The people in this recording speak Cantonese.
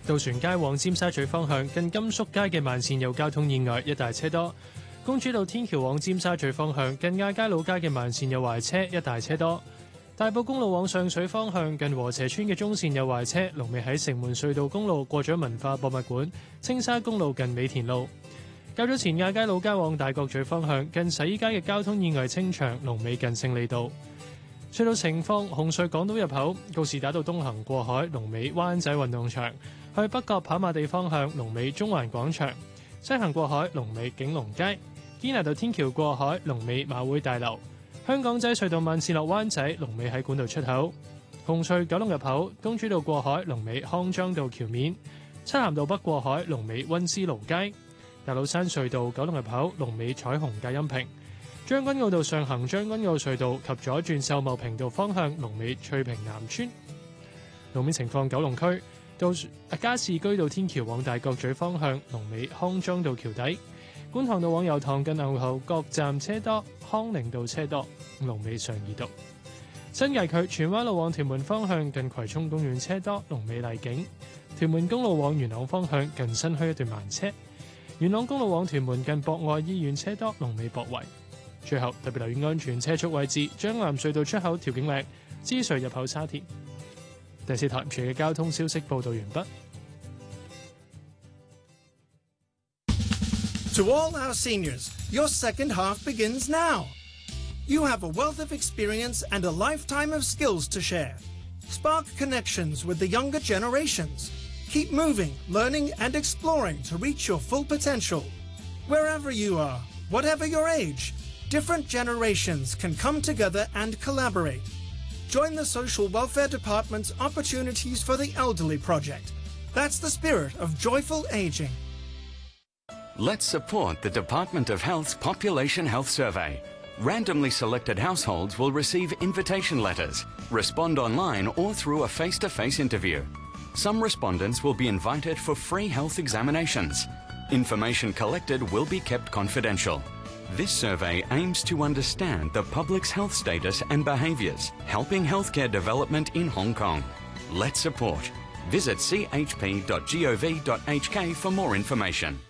渡船街往尖沙咀方向近甘肅街嘅慢線有交通意外，一大車多。公主道天橋往尖沙咀方向近亞皆老街嘅慢線有壞車，一大車多。大埔公路往上水方向近禾輋村嘅中線有壞車，龍尾喺城門隧道公路過咗文化博物館。青沙公路近美田路。較早前亞皆老街往大角咀方向近洗衣街嘅交通意外清場，龍尾近勝利道。隧道情況：紅隧港島入口告士打道東行過海，龍尾灣仔運動場；去北角跑馬地方向，龍尾中環廣場；西行過海，龍尾景隆街；堅拿道天橋過海，龍尾馬會大樓；香港仔隧道慢線落灣仔，龍尾喺管道出口；紅隧九龍入口公主道過海，龍尾康莊道橋面；漆咸道北過海，龍尾溫思勞街；大老山隧道九龍入口，龍尾彩虹隔音屏。將軍澳道上行將軍澳隧道及左轉秀茂坪道方向，龍尾翠屏南村。路面情況：九龍區加士居道天橋往大角咀方向，龍尾康莊道橋底；觀塘道往油塘近牛頭角站車多，康寧道車多，龍尾上怡道。新界區荃灣路往屯門方向近葵涌公園車多，龍尾麗景；屯門公路往元朗方向近新墟一段慢車；元朗公路往屯門近博愛醫院車多，龍尾博圍。最後特別留意安全車速位置：將藍隧道出口調景嶺、獅隧入口沙田。第四台全嘅交通消息報道完畢。 To all our seniors, your second half begins now. You have a wealth of experience and a lifetime of skills to share. Spark connections with the younger generations. Keep moving, learning and exploring to reach your full potential. Wherever you are, whatever your age, different generations can come together and collaborate. Join the Social Welfare Department's Opportunities for the Elderly project. That's the spirit of joyful aging. Let's support the Department of Health's Population Health Survey. Randomly selected households will receive invitation letters, respond online or through a face-to-face interview. Some respondents will be invited for free health examinations. Information collected will be kept confidential. This survey aims to understand the public's health status and behaviours, helping healthcare development in Hong Kong. Let's support. Visit chp.gov.hk for more information.